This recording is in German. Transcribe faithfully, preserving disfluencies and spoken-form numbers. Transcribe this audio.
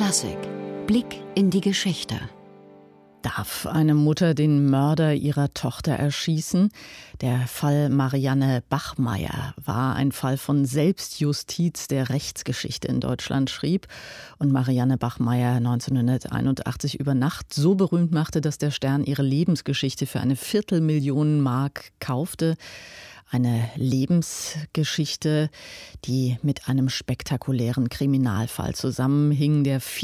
Klassik. Blick in die Geschichte. Darf eine Mutter den Mörder ihrer Tochter erschießen? Der Fall Marianne Bachmeier war ein Fall von Selbstjustiz, der Rechtsgeschichte in Deutschland schrieb und Marianne Bachmeier neunzehnhunderteinundachtzig über Nacht so berühmt machte, dass der Stern ihre Lebensgeschichte für eine Viertelmillion Mark kaufte. Eine Lebensgeschichte, die mit einem spektakulären Kriminalfall zusammenhing, der